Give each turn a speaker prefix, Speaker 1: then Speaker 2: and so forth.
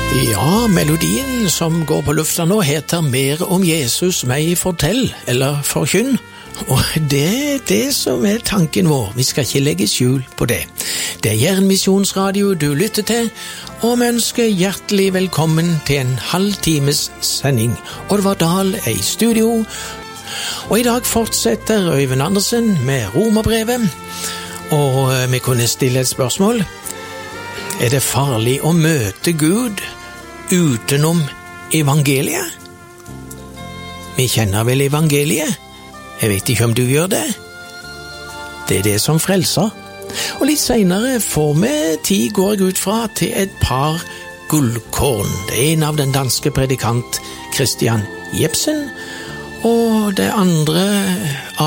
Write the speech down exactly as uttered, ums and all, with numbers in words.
Speaker 1: Ja, melodien som går på lufta nå heter Mer om Jesus, meg fortell, eller forkynn. Og det er det som er tanken vår, vi skal ikke legge skjul på det. Det er Jæren Misjonsradio du lytter til, og vi ønsker hjertelig velkommen til en halv times sending. Oddvar Dahl er i studio, og i dag fortsetter Øyvind Andersen med Romerbrevet, og vi kunne stille et spørsmål. Er det farlig å møte Gud utenom evangeliet? Vi kjenner vel evangeliet? Jeg vet ikke om du gjør det. Det er det som frelser. Og litt senere får vi tid, går jeg ut fra, til et par gullkorn. Det er en av den danske predikant Christian Jepsen, og det andre